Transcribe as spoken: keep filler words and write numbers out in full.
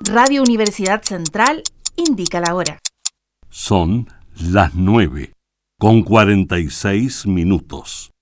Radio Universidad Central indica la hora. Son las nueve con cuarenta y seis minutos.